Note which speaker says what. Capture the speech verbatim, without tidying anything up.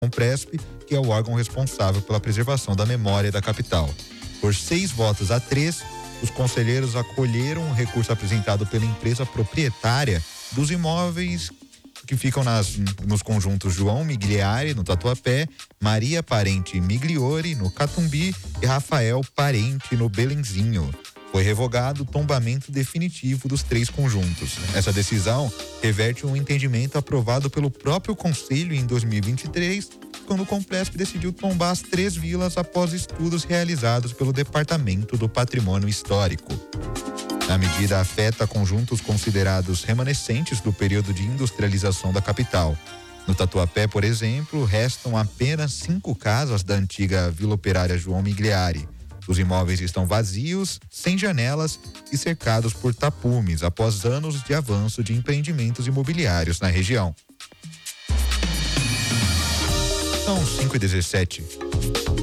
Speaker 1: Compresp, que é o órgão responsável pela preservação da memória da capital. Por seis votos a três, os conselheiros acolheram o recurso apresentado pela empresa proprietária dos imóveis que ficam nas, nos conjuntos João Migliari, no Tatuapé, Maria Parente Migliori, no Catumbi, e Rafael Parente, no Belenzinho. Foi revogado o tombamento definitivo dos três conjuntos. Essa decisão reverte um entendimento aprovado pelo próprio Conselho em dois mil e vinte e três, quando o Compresp decidiu tombar as três vilas após estudos realizados pelo Departamento do Patrimônio Histórico. A medida afeta conjuntos considerados remanescentes do período de industrialização da capital. No Tatuapé, por exemplo, restam apenas cinco casas da antiga Vila Operária João Migliari. Os imóveis estão vazios, sem janelas e cercados por tapumes após anos de avanço de empreendimentos imobiliários na região. São cinco e dezessete.